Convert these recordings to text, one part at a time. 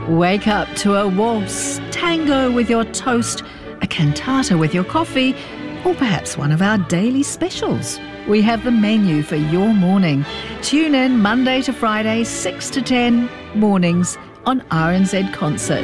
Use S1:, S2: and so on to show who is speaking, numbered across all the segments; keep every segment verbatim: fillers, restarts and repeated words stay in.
S1: Wake up to a waltz, tango with your toast, a cantata with your coffee, or perhaps one of our daily specials. We have the menu for your morning. Tune in Monday to Friday, six to ten, mornings on R N Z Concert.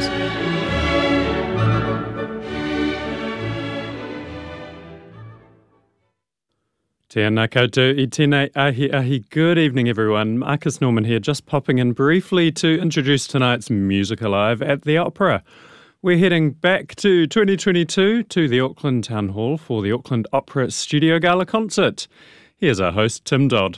S2: Tēnā koutou I tēnei ahi ahi. Good evening, everyone. Marcus Norman here, just popping in briefly to introduce tonight's Music Alive at the Opera. We're heading back to twenty twenty-two to the Auckland Town Hall for the Auckland Opera Studio Gala Concert. Here's our host, Tim Dodd.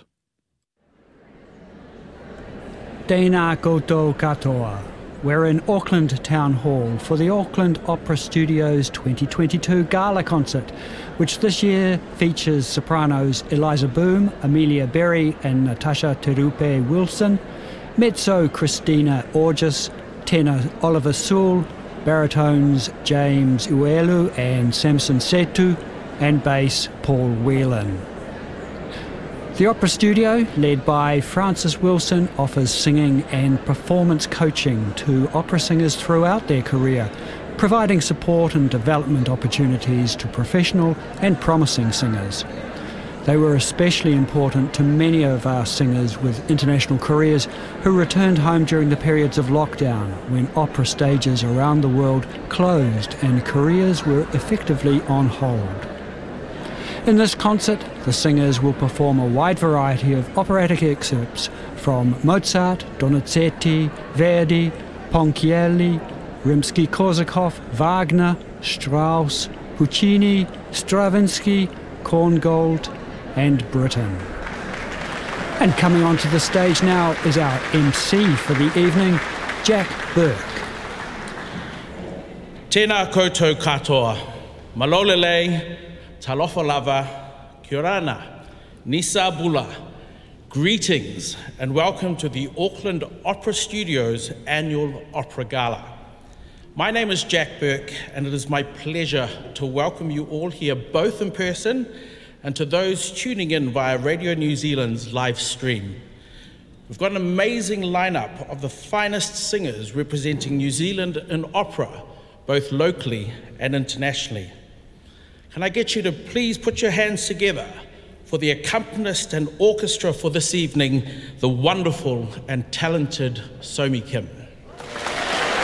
S3: Tēnā koutou katoa. We're in Auckland Town Hall for the Auckland Opera Studio's twenty twenty-two Gala Concert, which this year features sopranos Eliza Boom, Amelia Berry and Natasha Terupe Wilson, mezzo Christina Orgis, tenor Oliver Sewell, baritones James Uelu and Samson Setu, and bass Paul Whelan. The Opera Studio, led by Frances Wilson, offers singing and performance coaching to opera singers throughout their career, providing support and development opportunities to professional and promising singers. They were especially important to many of our singers with international careers who returned home during the periods of lockdown when opera stages around the world closed and careers were effectively on hold. In this concert, the singers will perform a wide variety of operatic excerpts from Mozart, Donizetti, Verdi, Ponchielli, Rimsky-Korsakov, Wagner, Strauss, Puccini, Stravinsky, Korngold and Britten. And coming onto the stage now is our M C for the evening, Jack Burke.
S4: Tēnā koutou katoa, malolele, talofa lava, kia rana, nisa bula. Greetings and welcome to the Auckland Opera Studio's annual Opera Gala. My name is Jack Burke and it is my pleasure to welcome you all here both in person and to those tuning in via Radio New Zealand's live stream. We've got an amazing lineup of the finest singers representing New Zealand in opera, both locally and internationally. Can I get you to please put your hands together for the accompanist and orchestra for this evening, the wonderful and talented Somi Kim.